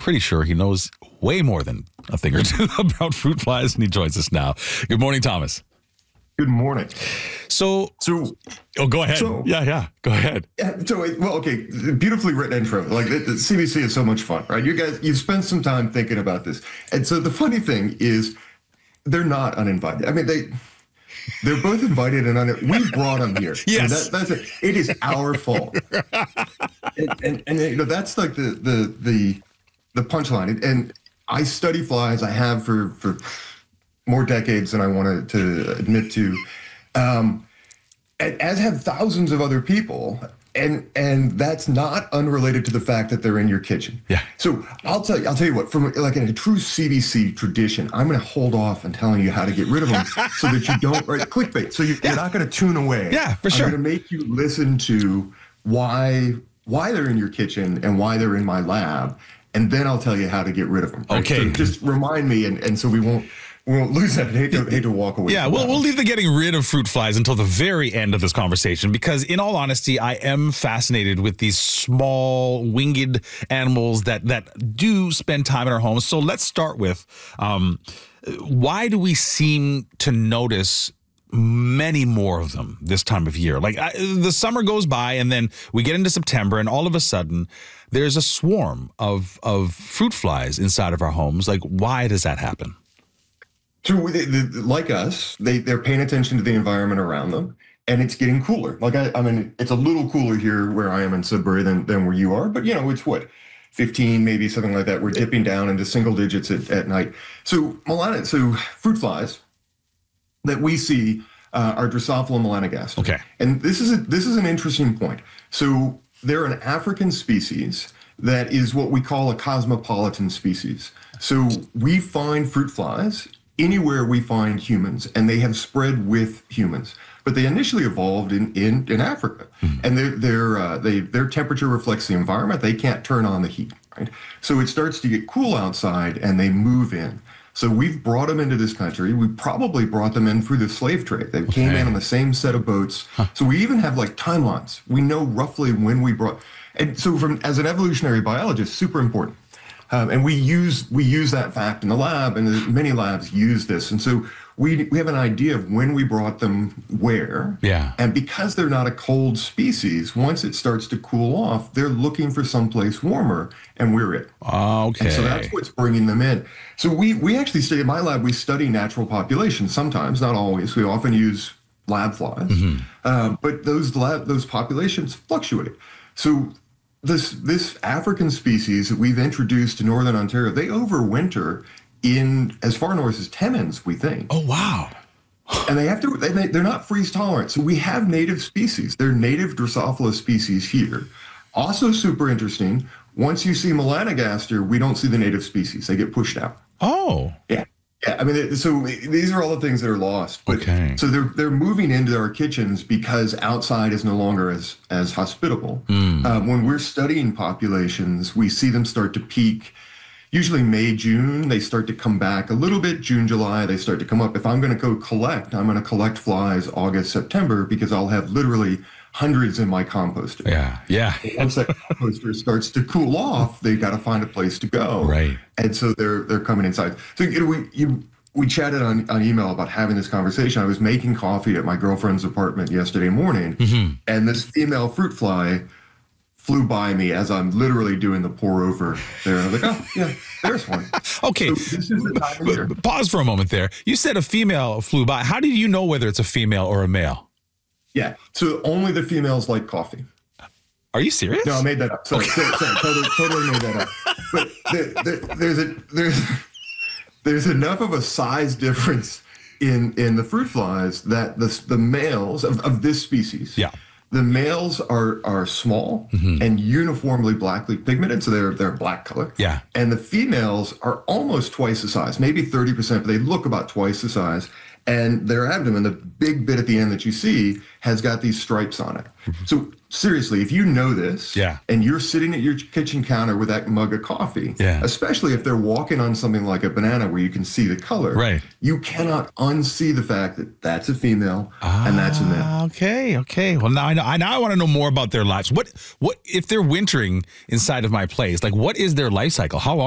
pretty sure he knows way more than a thing or two about fruit flies, and he joins us now. Good morning, Thomas. Good morning. So, go ahead. Go ahead. Okay, beautifully written intro. Like the CBC is so much fun, right? You guys, you've spent some time thinking about this, and so the funny thing is, they're not uninvited. I mean, they're both invited, and we brought them here. Yes, so that's it. It is our fault, and that's like the punchline. And I study flies. I have for more decades than I wanted to admit to, as have thousands of other people, and that's not unrelated to the fact that they're in your kitchen. Yeah. So I'll tell you what, from like in a true CBC tradition, I'm going to hold off on telling you how to get rid of them so that you don't clickbait. So you're not going to tune away. Yeah, for sure. I'm going to make you listen to why they're in your kitchen and why they're in my lab, and then I'll tell you how to get rid of them. Right? Okay. So just remind me, and so we won't lose that. I hate to walk away. Yeah, we'll leave the getting rid of fruit flies until the very end of this conversation, because in all honesty, I am fascinated with these small winged animals that do spend time in our homes. So let's start with why do we seem to notice many more of them this time of year? Like the summer goes by and then we get into September and all of a sudden there's a swarm of fruit flies inside of our homes. Like, why does that happen? So, like us, they're paying attention to the environment around them, and it's getting cooler. Like I mean, it's a little cooler here where I am in Sudbury than where you are, but it's what, 15, maybe something like that. We're dipping down into single digits at night. So fruit flies that we see are Drosophila melanogaster. Okay, and this is an interesting point. So they're an African species that is what we call a cosmopolitan species. So we find fruit flies anywhere we find humans, and they have spread with humans. But they initially evolved in Africa, and their temperature reflects the environment. They can't turn on the heat, right? So it starts to get cool outside, and they move in. So we've brought them into this country. We probably brought them in through the slave trade. They came in on the same set of boats. So we even have like timelines. We know roughly when we brought. And so as an evolutionary biologist, super important. And we use that fact in the lab, and many labs use this. And so we have an idea of when we brought them where. Yeah. And because they're not a cold species, once it starts to cool off, they're looking for someplace warmer, and we're it. Okay. And so that's what's bringing them in. So we actually study, in my lab, we study natural populations sometimes, not always. We often use lab flies. But those populations fluctuate. So this African species that we've introduced to northern Ontario, they overwinter in as far north as Timmins, we think. Oh, wow. And they're not freeze tolerant. So we have native species. They're native Drosophila species here. Also super interesting, once you see melanogaster, we don't see the native species. They get pushed out. Oh. Yeah. Yeah, I mean, so these are all the things that are lost. But, okay. So they're moving into our kitchens because outside is no longer as hospitable. When we're studying populations, we see them start to peak. Usually May, June, they start to come back a little bit. June, July, they start to come up. If I'm going to go collect, I'm going to collect flies August, September, because I'll have literally hundreds in my composter. Yeah. Once that composter starts to cool off, they got to find a place to go. Right. And so they're coming inside. So we chatted on email about having this conversation. I was making coffee at my girlfriend's apartment yesterday morning, and this female fruit fly flew by me as I'm literally doing the pour over there. I was like, oh, yeah, there's one. Okay. So this is the time of year. Pause for a moment there. You said a female flew by. How did you know whether it's a female or a male? Yeah. So only the females like coffee. Are you serious? No, I made that up. Sorry, totally made that up. But there's enough of a size difference in the fruit flies that the males of this species. Yeah. The males are small and uniformly blackly pigmented, so they're black color. Yeah. And the females are almost twice the size, maybe 30%, but they look about twice the size. And their abdomen, the big bit at the end that you see, has got these stripes on it. So seriously, if you know this, and you're sitting at your kitchen counter with that mug of coffee, especially if they're walking on something like a banana where you can see the color, you cannot unsee the fact that that's a female and that's a male. Okay. Well, now I want to know more about their lives. What if they're wintering inside of my place? Like, what is their life cycle? How long